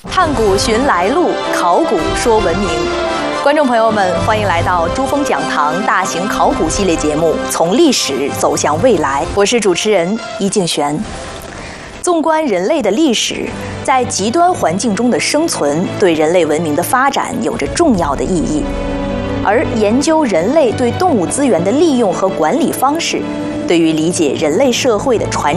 探古寻来路，考古说文明。观众朋友们，欢迎来到珠峰讲堂大型考古系列节目《从历史走向未来》，我是主持人伊静璇。纵观人类的历史，在极端环境中的生存对人类文明的发展有着重要的意义，而研究人类对动物资源的利用和管理方式，对于理解人类社会的传